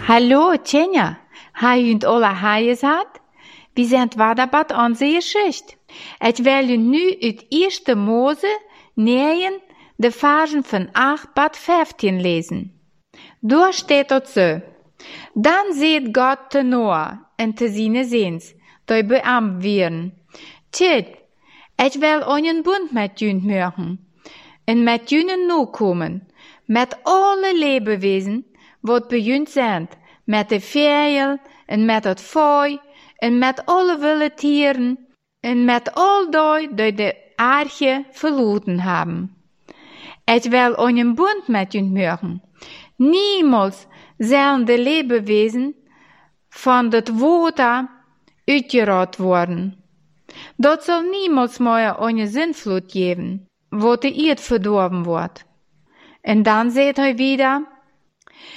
Hallo, Tjenja. Har u alle haaien had? We zijn waarbad onze geschicht. Ik wil u nu uit eerste Mose 9, de versen van 8 tot 15 lezen. Daar steht het zo. Dan zei God te Noah en te zijn ziens, die beamt werden. Tjit, ik wil een bund met jullie maken, en met jullie nakomen, met alle levenwezen, wat bij jullie zijn, met de vogel, en met het vee, en met alle wilde dieren, en met al die de aarde verloren hebben. Ik wil een bund met jullie maken. Niemals zullen de levenwezen van het water uitgerold worden. Dat zal niemals meer een zinvloed geven, wat de eerd verdorven wordt. En dan zegt hij wieder,